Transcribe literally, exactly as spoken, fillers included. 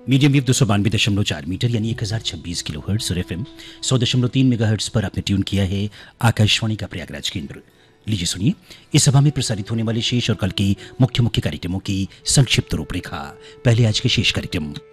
Medium wave दो सौ बानवे दशमलव चार मीटर यानी एक हजार छब्बीस किलो हर्ट्स और एफ एम सौ दशमलव तीन मेगा हर्ट्स पर आपने ट्यून किया है आकाशवाणी का प्रयागराज केंद्र। लीजिए सुनिए इस सभा में प्रसारित होने वाले शेष और कल के मुख्य मुख्य कार्यक्रमों की संक्षिप्त रूपरेखा। पहले आज के शेष कार्यक्रम।